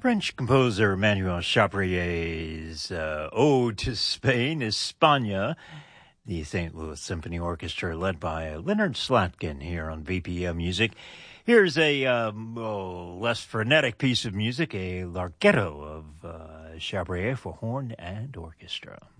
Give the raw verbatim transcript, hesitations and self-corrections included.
French composer Manuel Chabrier's uh, Ode to Spain, España, the Saint Louis Symphony Orchestra led by Leonard Slatkin here on V P M Music. Here's a um, oh, less frenetic piece of music, a larghetto of uh, Chabrier for horn and orchestra.